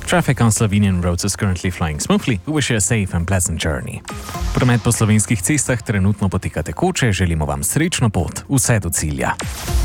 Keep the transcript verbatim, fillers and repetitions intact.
Traffic on Slovenian roads is currently flying smoothly. We wish you a safe and pleasant journey. Promet po slovenskih cestah trenutno poteka tekoče, želimo vam srečno pot, vse do cilja.